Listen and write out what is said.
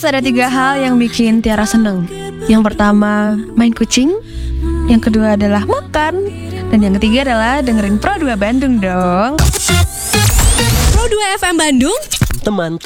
ada 3 hal yang bikin Tiara seneng. Yang pertama, main kucing. Yang kedua adalah makan. Dan yang ketiga adalah dengerin Pro 2 Bandung dong. Pro 2 FM Bandung, Teman